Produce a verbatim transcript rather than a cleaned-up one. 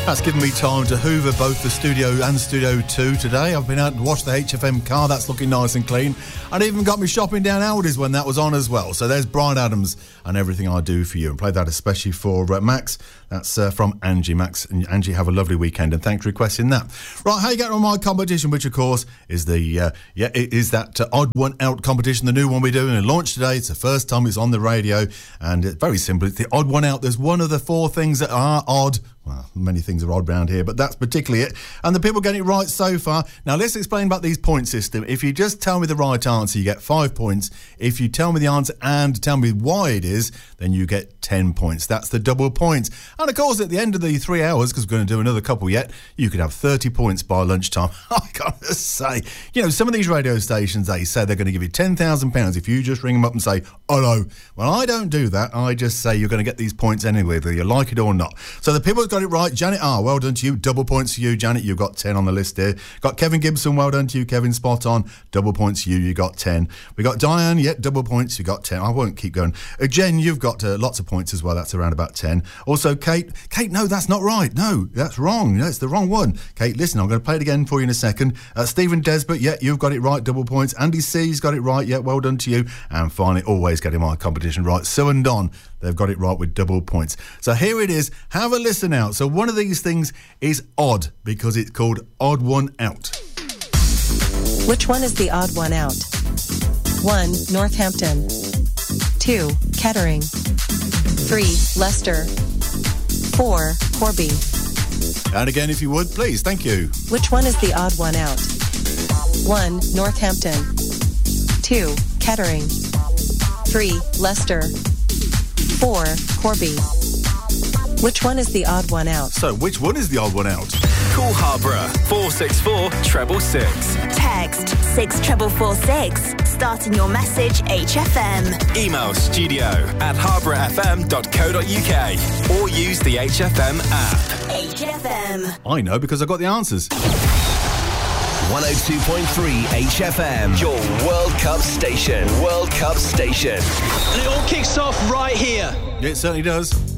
That's given me time to hoover both the studio and Studio two today. I've been out and washed the H F M car. That's looking nice and clean. And even got me shopping down Aldi's when that was on as well. So there's Brian Adams and Everything I Do For You. And played that especially for uh, Max. That's uh, from Angie. Max and Angie, have a lovely weekend. And thanks for requesting that. Right, how you getting on my competition, which of course is the, uh, yeah, it is that uh, Odd One Out competition, the new one we're doing. It launched today. It's the first time it's on the radio. And it's very simple. It's the Odd One Out. There's one of the four things that are odd. Well, many things are odd around here, but that's particularly it. And the people getting it right so far. Now, let's explain about these point system. If you just tell me the right answer, you get five points. If you tell me the answer and tell me why it is, then you get ten points. That's the double points. And, of course, at the end of the three hours, because we're going to do another couple yet, you could have thirty points by lunchtime. I got to say, you know, some of these radio stations, they say they're going to give you ten thousand pounds if you just ring them up and say, hello. Well, I don't do that. I just say you're going to get these points anyway, whether you like it or not. So the people got it right. Janet R, well done to you. Double points to you, Janet. You've got ten on the list here. Got Kevin Gibson, well done to you, Kevin. Spot on. Double points to you. You got ten. We got Diane, yeah, double points. You got ten. I won't keep going. Uh, Jen, you've got uh, lots of points as well. That's around about ten. Also, Kate. Kate, no, that's not right. No, that's wrong. That's the wrong one. Kate, listen, I'm going to play it again for you in a second. Uh, Stephen Desbert, yeah, you've got it right. Double points. Andy C's got it right. Yeah, well done to you. And finally, always getting my competition right. Sue and Don. They've got it right with double points. So here it is. Have a listen out. So one of these things is odd because it's called Odd One Out. Which one is the odd one out? One, Northampton. Two, Kettering. Three, Leicester. Four, Corby. And again, if you would, please. Thank you. Which one is the odd one out? One, Northampton. Two, Kettering. Three, Leicester. Four, Corby. Which one is the odd one out? So, which one is the odd one out? Call Harborough four six four, treble six. Text six triple four six, starting your message H F M. Email studio at harborough f m dot co dot u k or use the H F M app. H F M. I know because I got the answers. one oh two point three H F M, your World Cup station. World Cup station. And it all kicks off right here. It certainly does.